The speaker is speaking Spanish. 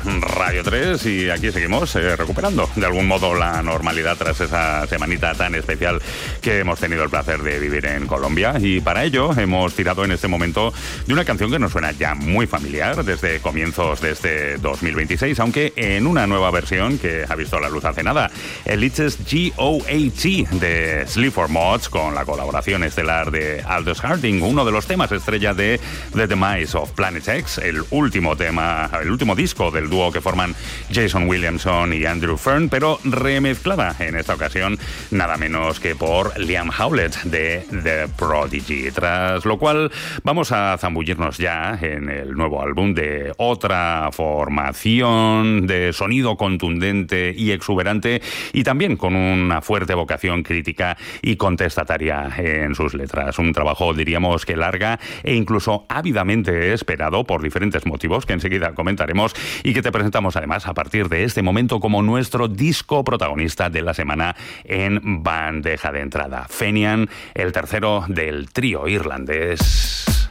Radio 3 y aquí seguimos recuperando de algún modo la normalidad tras esa semanita tan especial que hemos tenido el placer de vivir en Colombia, y para ello hemos tirado en este momento de una canción que nos suena ya muy familiar desde comienzos de este 2026, aunque en una nueva versión que ha visto la luz hace nada, el It's G.O.A.T. de Sleaford Mods, con la colaboración estelar de Aldous Harding, uno de los temas estrella de The Demise of Planet X, el último disco del dúo que forman Jason Williamson y Andrew Fern, pero remezclada en esta ocasión nada menos que por Liam Howlett de The Prodigy. Tras lo cual vamos a zambullirnos ya en el nuevo álbum de otra formación de sonido contundente y exuberante, y también con una fuerte vocación crítica y contestataria en sus letras. Un trabajo, diríamos, que larga e incluso ávidamente esperado por diferentes motivos que enseguida comentaremos, y que te presentamos además a partir de este momento como nuestro disco protagonista de la semana en bandeja de entrada. Fenian, el tercero del trío irlandés.